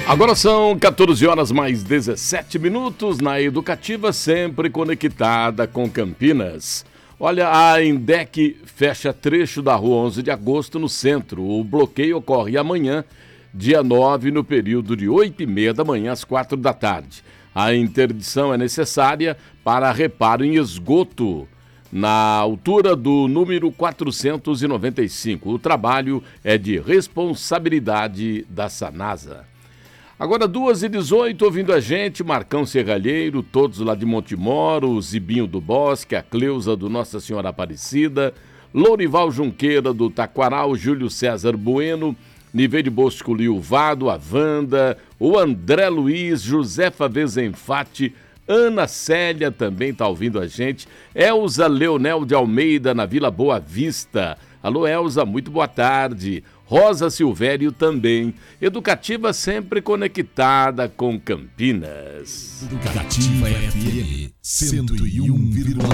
Agora são 14 horas mais 17 minutos na Educativa, sempre conectada com Campinas. Olha, a Indec fecha trecho da Rua 11 de Agosto no centro. O bloqueio ocorre amanhã, dia 9, no período de 8h30 da manhã às 4 da tarde. A interdição é necessária para reparo em esgoto na altura do número 495. O trabalho é de responsabilidade da Sanasa. Agora 2h18, ouvindo a gente, Marcão Serralheiro, todos lá de Montemoro, o Zibinho do Bosque, a Cleusa do Nossa Senhora Aparecida, Lourival Junqueira do Taquaral, Júlio César Bueno, Niveide Bosco Liuvado, a Wanda, o André Luiz, Josefa Vezenfati, Ana Célia também está ouvindo a gente, Elza Leonel de Almeida, na Vila Boa Vista. Alô, Elza, muito boa tarde. Rosa Silvério também. Educativa sempre conectada com Campinas. Educativa FM 101,9.